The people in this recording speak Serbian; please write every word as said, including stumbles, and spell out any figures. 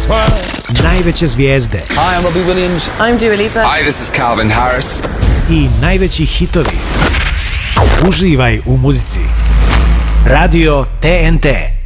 Najveće zvijezde. Hi, I'm Robbie Williams. I'm Dua Lipa. Hi, this is Calvin Harris. I najveći hitovi. Uživaj u muzici. Radio T N T.